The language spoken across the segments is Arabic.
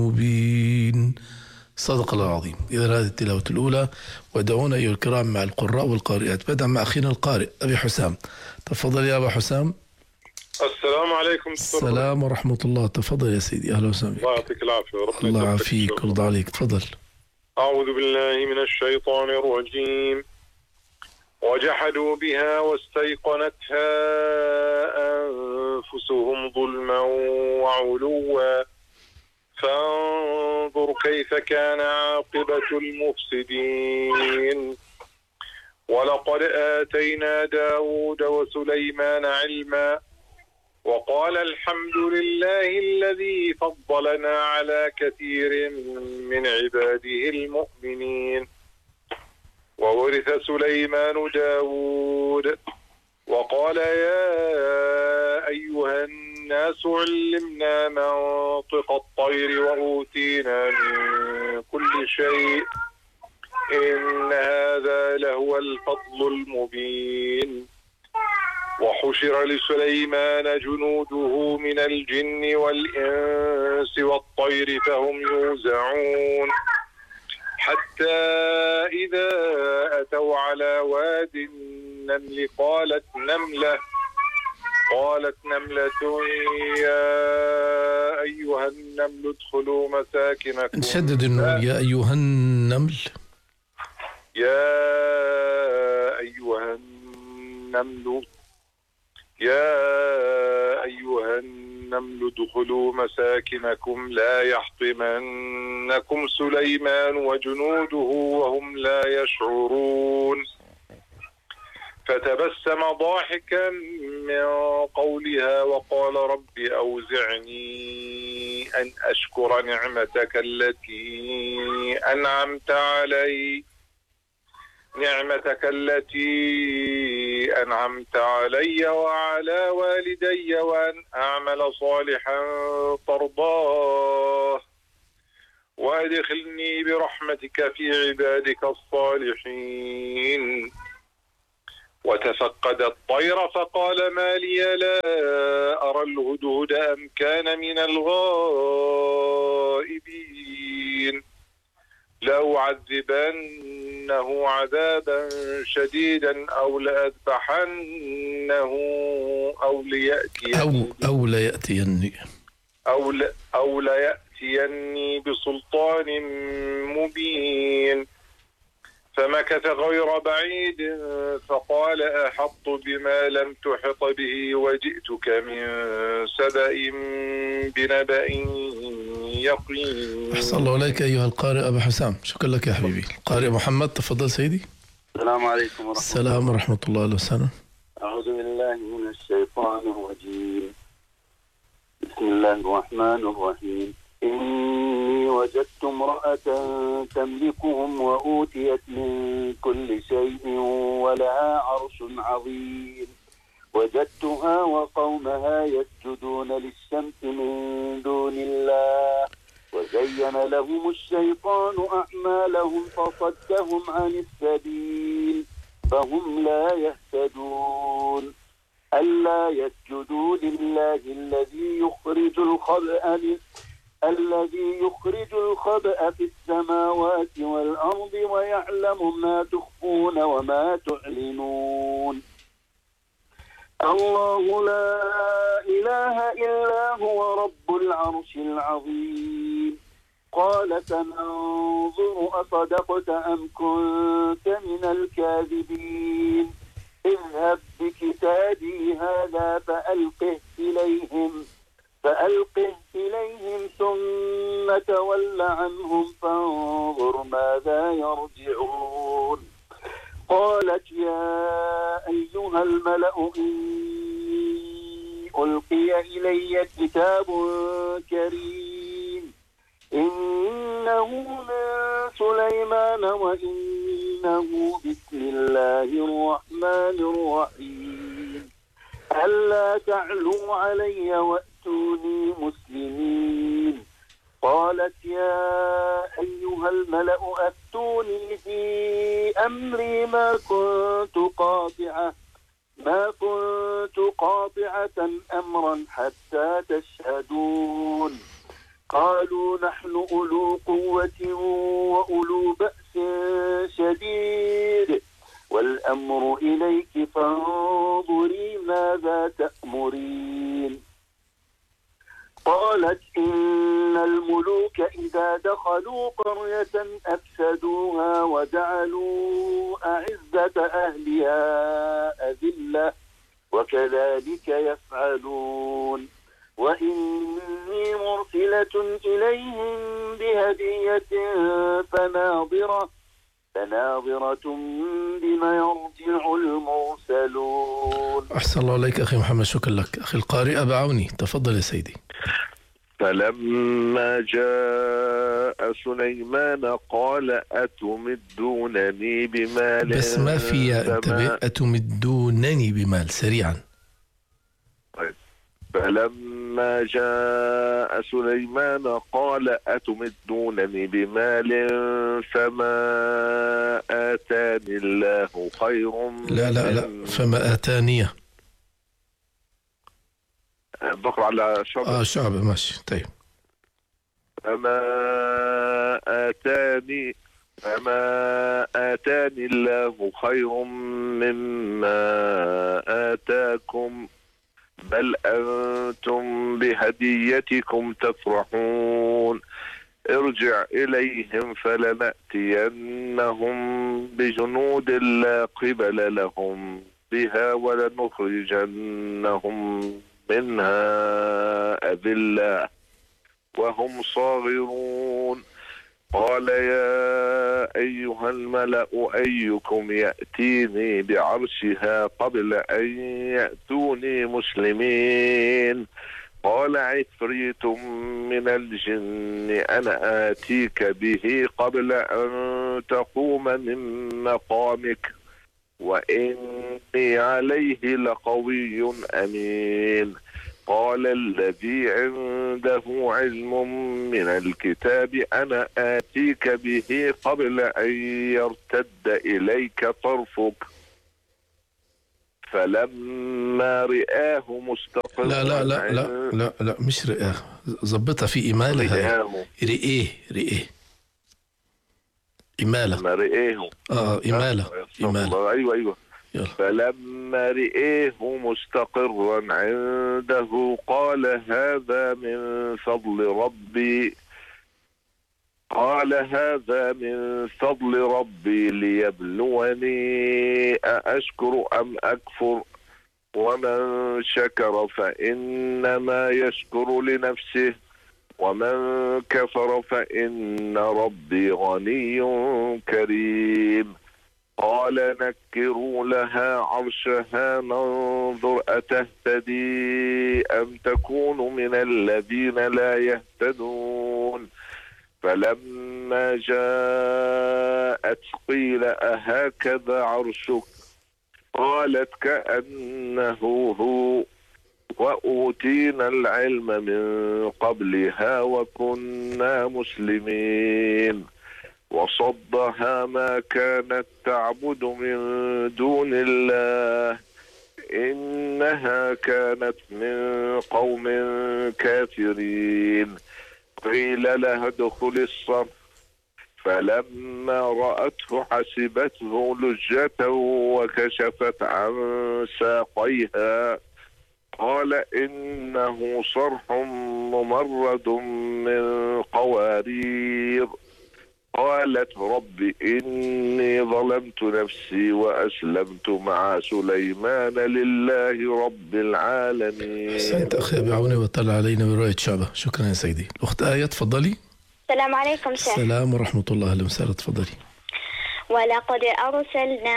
مبين. صدق الله العظيم. إذا هذه التلاوة الأولى، ودعونا أيها الكرام مع القراء والقارئات. بدأ مع أخينا القارئ أبي حسام. تفضل يا أبا حسام. السلام عليكم. السلام ورحمة الله. تفضل يا سيدي. أهلا وسهلا. الله يعطيك العافية. الله يعافيك ويرضى عليك. تفضل. أعوذ بالله من الشيطان الرجيم. وجحدوا بها واستيقنتها أنفسهم ظلما وعلوا فانظر كيف كان عاقبة المفسدين. ولقد آتينا داود وسليمان علما وقال الحمد لله الذي فضلنا على كثير من عباده المؤمنين. وورث سليمان داود وقال يا أيها الناس علمنا منطق الطير وأوتينا من كل شيء إن هذا لهو الفضل المبين. وحشر لسليمان جنوده من الجن والإنس والطير فهم يوزعون حتى إذا أتوا على واد النمل قالت نملة يا أيها النمل ادخلوا مساكنكم. نشدد النون. يا أيها النمل. يا أيها النمل ادخلوا مساكنكم لا يحطمنكم سليمان وجنوده وهم لا يشعرون. فتبسم ضاحكا من قولها وقال رب أوزعني أن أشكر نعمتك التي أنعمت علي وعلى والدي وأن أعمل صالحا ترضاه وأدخلني برحمتك في عبادك الصالحين. وتفقد الطير فقال ما لي لا أرى الهدهد أم كان من الغائبين لأعذبنه عذابا شديدا أو لأذبحنه أو ليأتيني بسلطان مبين. فمكث غير بعيد فقال أحط بما لم تحط به وجئتك من سبأ بنبأ يقين. أحسن الله إليك أيها القارئ أبا حسام. شكرا لك يا حبيبي. القارئ محمد. تفضل سيدي. السلام عليكم ورحمة الله. السلام ورحمة الله وسهلا. أعوذ بالله من الشيطان الرجيم. بسم الله الرحمن الرحيم. إني وجدت امرأة تملكهم وأوتيت من كل شيء ولها عرش عظيم. وجدتها وقومها يسجدون للشمس من دون الله وزين لهم الشيطان أعمالهم فصدهم عن السبيل فهم لا يهتدون. ألا يسجدوا لله الذي يخرج الخبأ في السماوات والأرض ويعلم ما تخفون وما تعلنون. الله لا إله إلا هو رب العرش العظيم. قال سننظر أصدقت أم كنت من الكاذبين. اذهب بكتابي هذا فألقه إليهم ثم تول عنهم فانظر ماذا يرجعون. قالت يا أيها الملأ إني ألقي إلي كتاب كريم إنه من سليمان وإنه بسم الله الرحمن الرحيم. ألا تعلوا علي وأتوني مسلمين. قالت يا أيها الملأ أفتوني في أمري ما كنت قاطعة أمرا حتى تشهدون. قالوا نحن أولو قوة وأولو بأس شديد والأمر إليك فانظري ماذا تأمرين. قالت إن الملوك إذا دخلوا قرية أفسدوها وجعلوا أعزة أهلها أذلة وكذلك يفعلون وإني مرسلة إليهم بهدية فناظرة بما يرجع المرسلون. أحسن الله عليك أخي محمد، شكرا لك. أخي القارئ أبا عوني، تفضل يا سيدي. فلما جاء سليمان قال أتمدونني بمال، بس ما في انتبه، أتمدونني بمال، سريعا. فلما جاء سليمان قال أتمدونني بمال فما آتاني الله خير. لا فما آتانيه. بقرأ على شعب. شعب ماشي طيب. فما آتاني الله خير مما آتاكم بل أنتم بهديتكم تفرحون. ارجع إليهم فلنأتينهم بجنود لا قبل لهم بها ولنخرجنهم منها أذلة وهم صاغرون. قال يا أيها الملأ أيكم يأتيني بعرشها قبل أن يأتوني مسلمين. قال عفريت من الجن أنا آتيك به قبل أن تقوم من مقامك وإني عليه لقوي أمين. قال الذي عنده علم من الكتاب أنا آتيك به قبل أن يرتد إليك طرفك فلما رآه مستقرا. لا مش رآه، ظبطها في إمالها. رئيه إمالة. لما رئيه إمالة. أيوة. يلا. فلما رئيه مستقرا عنده قال هذا من فضل ربي ليبلوني أأشكر أم أكفر ومن شكر فإنما يشكر لنفسه ومن كفر فإن ربي غني كريم. قال نكروا لها عرشها ننظر أتهتدي أم تكون من الذين لا يهتدون. فلما جاءت قيل أهكذا عرشك قالت كأنه هو وأوتينا العلم من قبلها وكنا مسلمين. وصدها ما كانت تعبد من دون الله إنها كانت من قوم كافرين. قيل لها ادخل الصرح فلما رأته حسبته لجة وكشفت عن ساقيها قال إنه صرح ممرد من قوارير. قالت رب إني ظلمت نفسي وأسلمت مع سليمان لله رب العالمين. أحسنت أخي أبي عوني وطلع علينا برواية شعبة. شكرا يا سيدي. الأخت آية تفضلي. السلام عليكم شيخ. السلام ورحمة الله وبركاته. تفضلي. ولقد أرسلنا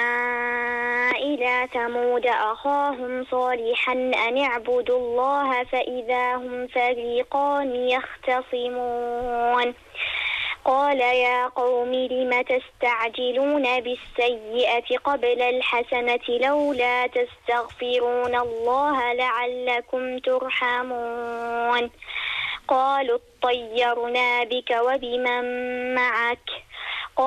إلى ثمود أخاهم صالحا أن اعبدوا الله فإذا هم فريقان يختصمون. قال يا قوم لم تستعجلون بالسيئة قبل الحسنة لولا تستغفرون الله لعلكم ترحمون. قالوا اطيرنا بك وبمن معك